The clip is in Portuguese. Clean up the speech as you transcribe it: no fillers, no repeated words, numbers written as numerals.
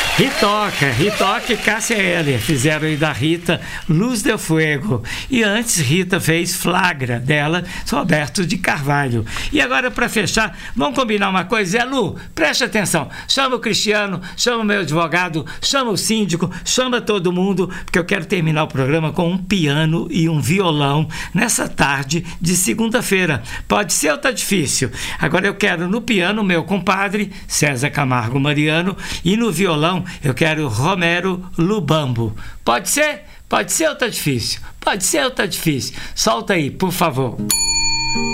Ritoca e Cássia Eller fizeram aí da Rita Luz de Fuego. E antes Rita fez Flagra, dela, Roberto de Carvalho. E agora, para fechar, vamos combinar uma coisa. Zé Lu, preste atenção. Chama o Cristiano, chama o meu advogado, chama o síndico, chama todo mundo, porque eu quero terminar o programa com um piano e um violão nessa tarde de segunda-feira. Pode ser ou tá difícil? Agora eu quero no piano meu compadre, César Camargo Mariano, e no violão eu quero Romero Lubambo. Pode ser? Pode ser ou tá difícil? Pode ser ou tá difícil? Solta aí, por favor.